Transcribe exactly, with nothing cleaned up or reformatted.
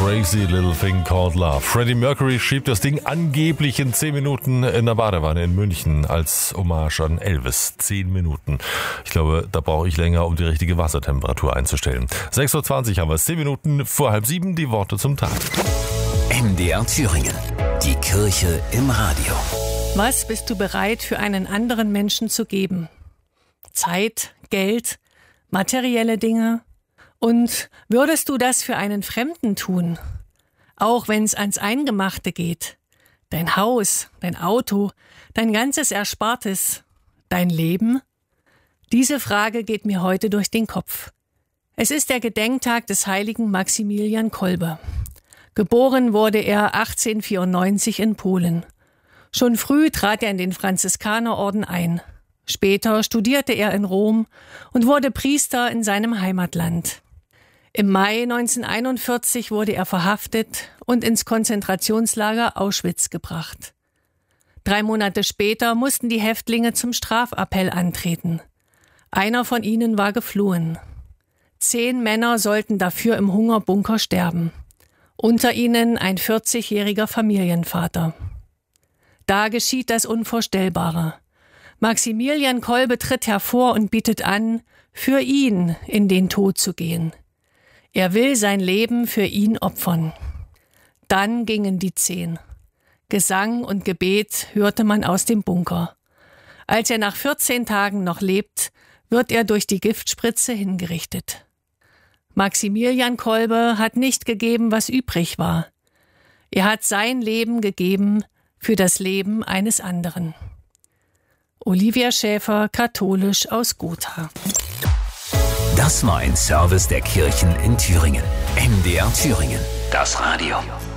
Crazy Little Thing Called Love. Freddie Mercury schrieb das Ding angeblich in zehn Minuten in der Badewanne in München als Hommage an Elvis. zehn Minuten. Ich glaube, da brauche ich länger, um die richtige Wassertemperatur einzustellen. sechs Uhr zwanzig haben wir es. zehn Minuten vor halb sieben, die Worte zum Tag. M D R Thüringen. Die Kirche im Radio. Was bist du bereit für einen anderen Menschen zu geben? Zeit, Geld, materielle Dinge? Und würdest du das für einen Fremden tun? Auch wenn es ans Eingemachte geht. Dein Haus, dein Auto, dein ganzes Erspartes, dein Leben? Diese Frage geht mir heute durch den Kopf. Es ist der Gedenktag des heiligen Maximilian Kolbe. Geboren wurde er achtzehnhundertvierundneunzig in Polen. Schon früh trat er in den Franziskanerorden ein. Später studierte er in Rom und wurde Priester in seinem Heimatland. Im Mai neunzehnhunderteinundvierzig wurde er verhaftet und ins Konzentrationslager Auschwitz gebracht. Drei Monate später mussten die Häftlinge zum Strafappell antreten. Einer von ihnen war geflohen. Zehn Männer sollten dafür im Hungerbunker sterben. Unter ihnen ein vierzigjähriger Familienvater. Da geschieht das Unvorstellbare. Maximilian Kolbe tritt hervor und bietet an, für ihn in den Tod zu gehen. Er will sein Leben für ihn opfern. Dann gingen die Zehn. Gesang und Gebet hörte man aus dem Bunker. Als er nach vierzehn Tagen noch lebt, wird er durch die Giftspritze hingerichtet. Maximilian Kolbe hat nicht gegeben, was übrig war. Er hat sein Leben gegeben für das Leben eines anderen. Olivia Schäfer, katholisch aus Gotha. Das war ein Service der Kirchen in Thüringen. M D R Thüringen. Das Radio.